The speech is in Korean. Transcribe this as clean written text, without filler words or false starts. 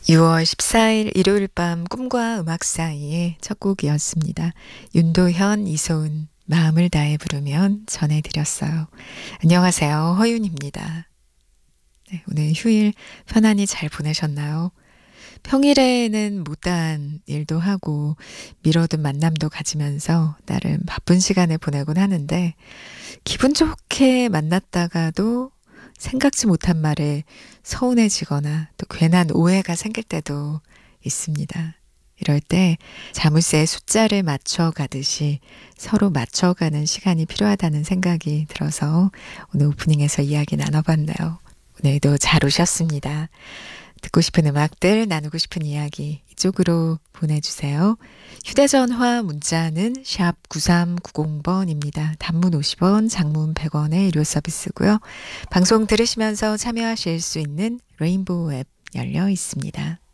6월 14일 일요일 밤 꿈과 음악 사이의 첫 곡이었습니다. 윤도현, 이소은, 마음을 다해 부르면 전해드렸어요. 안녕하세요. 허윤입니다. 네, 오늘 휴일 편안히 잘 보내셨나요? 평일에는 못다한 일도 하고 미뤄둔 만남도 가지면서 나름 바쁜 시간을 보내곤 하는데 기분 좋게 만났다가도 생각지 못한 말에 서운해지거나 또 괜한 오해가 생길 때도 있습니다. 이럴 때 자물쇠의 숫자를 맞춰가듯이 서로 맞춰가는 시간이 필요하다는 생각이 들어서 오늘 오프닝에서 이야기 나눠봤네요. 오늘도 잘 오셨습니다. 듣고 싶은 음악들, 나누고 싶은 이야기 이쪽으로 보내주세요. 휴대전화 문자는 샵 9390번입니다. 단문 50원, 장문 100원의 유료 서비스고요. 방송 들으시면서 참여하실 수 있는 레인보우 앱 열려 있습니다.